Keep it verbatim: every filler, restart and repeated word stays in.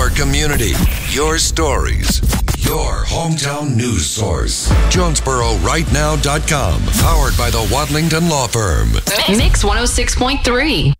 your community, your stories, your hometown news source. Jonesboro Right Now dot com. Powered by the Wadlington Law Firm. Mix one oh six point three.